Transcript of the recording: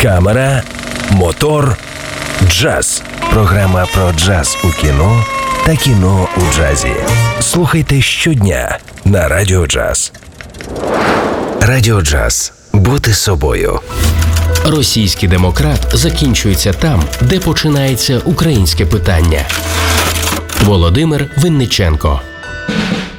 камера, мотор, джаз. Програма про джаз у кіно та кіно у джазі. Слухайте щодня на Радіо Джаз. Радіо Джаз. Бути собою. Російський демократ закінчується там, де починається українське питання. Володимир Винниченко.